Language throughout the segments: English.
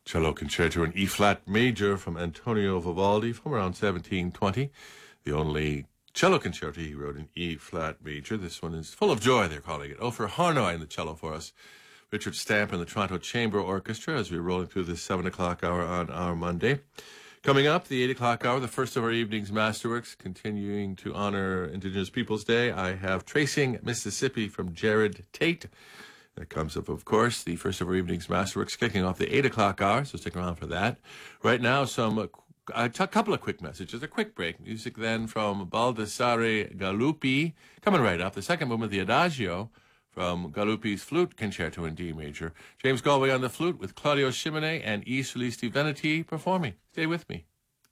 Cello Concerto in E-flat major from Antonio Vivaldi from around 1720. The only cello concerto he wrote in E-flat major. This one is full of joy, they're calling it. Ofer Harnoy in the cello for us. Richard Stamp in the Toronto Chamber Orchestra as we're rolling through this 7 o'clock hour on our Monday. Coming up, the 8 o'clock hour, the first of our evening's Masterworks, continuing to honor Indigenous Peoples Day. I have Tracing Mississippi from Jared Tate. That comes up, of course, the first of our evening's Masterworks, kicking off the 8 o'clock hour, so stick around for that. Right now, a couple of quick messages, a quick break. Music then from Baldassare Galuppi. Coming right up, the second movement, the Adagio, from Galuppi's Flute Concerto in D major. James Galway on the flute with Claudio Scimone and E. Solisti Veneti performing. Stay with me.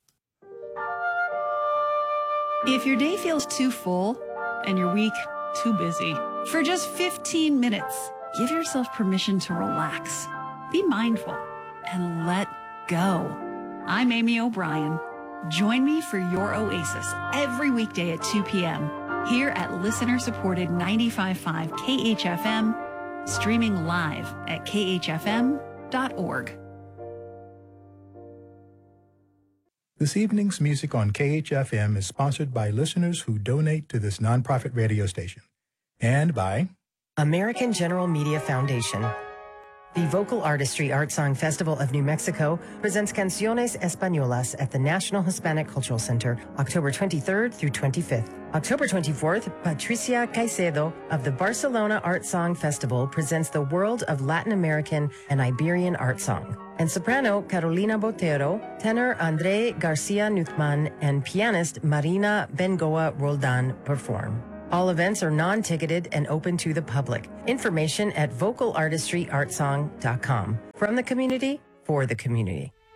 If your day feels too full and your week too busy, for just 15 minutes, give yourself permission to relax, be mindful, and let go. I'm Amy O'Brien. Join me for your oasis every weekday at 2 p.m. here at listener-supported 95.5 KHFM, streaming live at khfm.org. This evening's music on KHFM is sponsored by listeners who donate to this nonprofit radio station and by American General Media Foundation. The Vocal Artistry Art Song Festival of New Mexico presents Canciones Españolas at the National Hispanic Cultural Center, October 23rd through 25th. October 24th, Patricia Caicedo of the Barcelona Art Song Festival presents the world of Latin American and Iberian art song. And soprano Carolina Botero, tenor André Garcia Nuthman, and pianist Marina Bengoa Roldan perform. All events are non-ticketed and open to the public. Information at vocalartistryartsong.com. From the community, for the community.